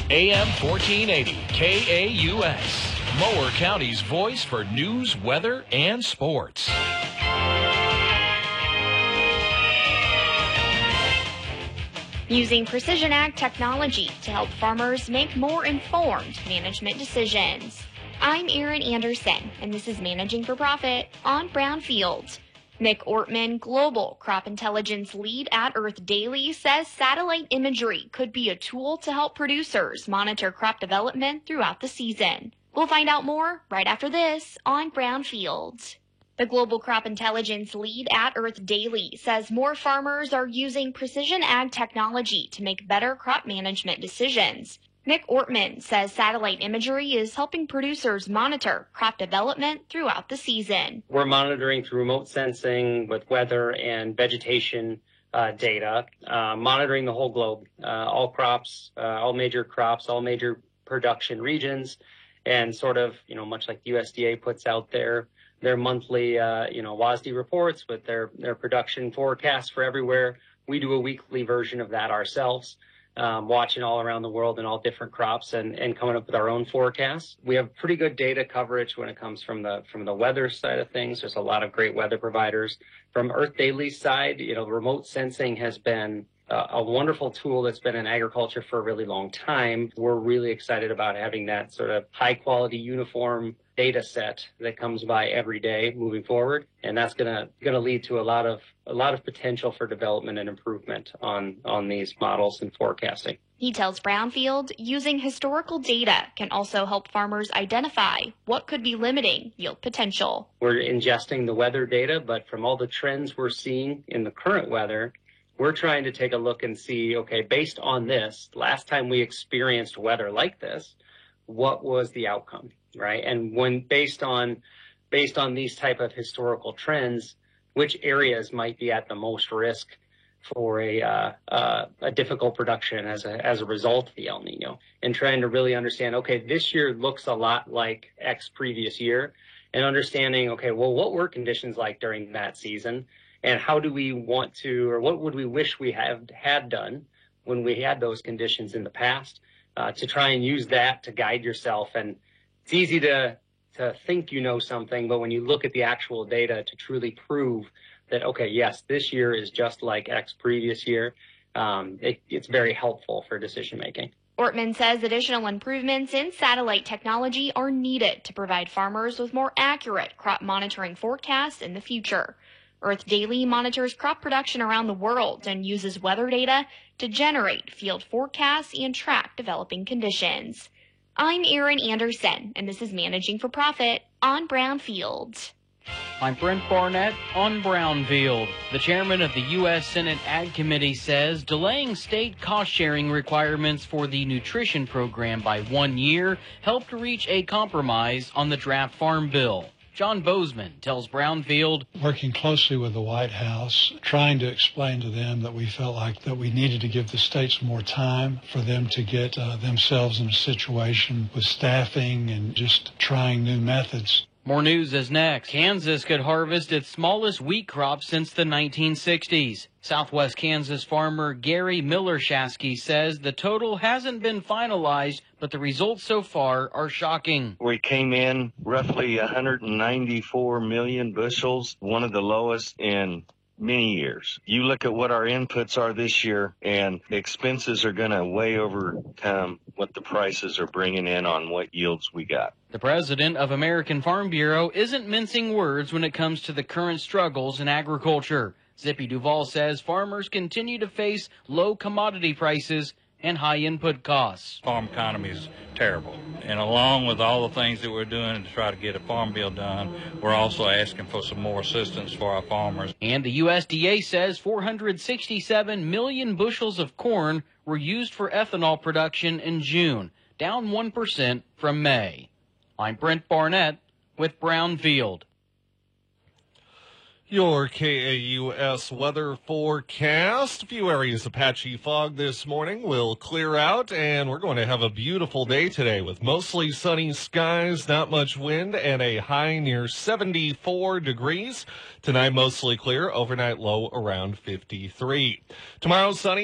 AM 1480, KAUS. Mower County's voice for news, weather, and sports. Using Precision Ag technology to help farmers make more informed management decisions. I'm Erin Anderson, and this is Managing for Profit on Brownfield. Nick Ortman, Global Crop Intelligence Lead at Earth Daily, says satellite imagery could be a tool to help producers monitor crop development throughout the season. We'll find out more right after this on Brownfield. The Global Crop Intelligence Lead at Earth Daily says more farmers are using precision ag technology to make better crop management decisions. Nick Ortman says satellite imagery is helping producers monitor crop development throughout the season. We're monitoring through remote sensing with weather and vegetation data, monitoring the whole globe, all crops, all major crops, all major production regions, and sort of, much like the USDA puts out their monthly, WASDE reports with their production forecasts for everywhere. We do a weekly version of that ourselves. Watching all around the world and all different crops and coming up with our own forecasts. We have pretty good data coverage when it comes from the weather side of things. There's a lot of great weather providers. From Earth Daily's side, remote sensing has been a wonderful tool that's been in agriculture for a really long time. We're really excited about having that sort of high quality uniform data set that comes by every day moving forward, and that's gonna lead to a lot of potential for development and improvement on these models and forecasting. He tells Brownfield using historical data can also help farmers identify what could be limiting yield potential. We're ingesting the weather data, but from all the trends we're seeing in the current weather, we're trying to take a look and see, okay, based on this, last time we experienced weather like this, what was the outcome, right? And when based on these type of historical trends, which areas might be at the most risk for a difficult production as a result of the El Nino, and trying to really understand, okay, this year looks a lot like X previous year, and understanding, okay, well, what were conditions like during that season? And how do we want to, or what would we wish we had done when we had those conditions in the past, to try and use that to guide yourself. And it's easy to think you know something, but when you look at the actual data to truly prove that, okay, yes, this year is just like X previous year, it's very helpful for decision making. Ortman says additional improvements in satellite technology are needed to provide farmers with more accurate crop monitoring forecasts in the future. Earth Daily monitors crop production around the world and uses weather data to generate field forecasts and track developing conditions. I'm Erin Anderson, and this is Managing for Profit on Brownfield. I'm Brent Barnett on Brownfield. The chairman of the U.S. Senate Ag Committee says delaying state cost-sharing requirements for the nutrition program by 1 year helped reach a compromise on the draft farm bill. John Bozeman tells Brownfield, working closely with the White House, trying to explain to them that we felt like that we needed to give the states more time for them to get themselves in a situation with staffing and just trying new methods. More news is next. Kansas could harvest its smallest wheat crop since the 1960s. Southwest Kansas farmer Gary Miller-Shasky says the total hasn't been finalized, but the results so far are shocking. We came in roughly 194 million bushels, one of the lowest in many years. You look at what our inputs are this year, and expenses are going to way overcome what the prices are bringing in on what yields we got. The president of American Farm Bureau isn't mincing words when it comes to the current struggles in agriculture. Zippy Duval says farmers continue to face low commodity prices and high input costs. Farm economy is terrible. And along with all the things that we're doing to try to get a farm bill done, we're also asking for some more assistance for our farmers. And the USDA says 467 million bushels of corn were used for ethanol production in June, down 1% from May. I'm Brent Barnett with Brownfield. Your KAUS weather forecast. A few areas of patchy fog this morning will clear out, and we're going to have a beautiful day today with mostly sunny skies, not much wind, and a high near 74 degrees. Tonight, mostly clear, overnight low around 53. Tomorrow, sunny.